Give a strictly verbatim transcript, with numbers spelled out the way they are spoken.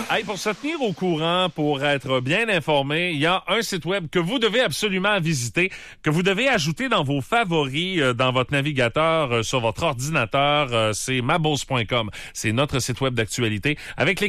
Hey, pour se tenir au courant, pour être bien informé, il y a un site web que vous devez absolument visiter, que vous devez ajouter dans vos favoris, euh, dans votre navigateur, euh, sur votre ordinateur. Euh, c'est mabos point com. C'est notre site web d'actualité avec les